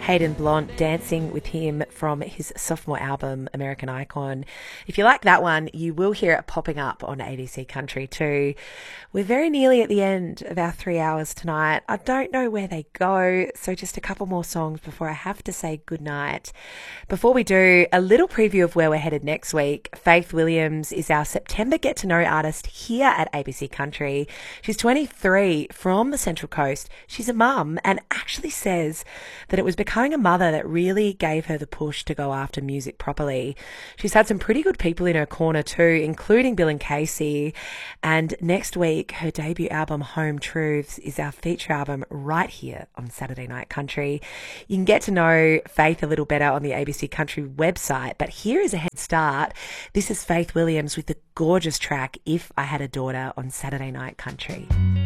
Hayden Blount, dancing with him from his sophomore album, American Icon. If you like that one, you will hear it popping up on ABC Country too. We're very nearly at the end of our 3 hours tonight. I don't know where they go, so just a couple more songs before I have to say goodnight. Before we do, a little preview of where we're headed next week. Faith Williams is our September Get to Know artist here at ABC Country. She's 23, from the Central Coast. She's a mum and actually says that it was becoming a mother that really gave her the push to go after music properly. She's had some pretty good people in her corner too, including Bill and Casey. And next week, her debut album, Home Truths, is our feature album right here on Saturday Night Country. You can get to know Faith a little better on the ABC Country website, but here is a head start. This is Faith Williams with the gorgeous track, If I Had a Daughter, on Saturday Night Country.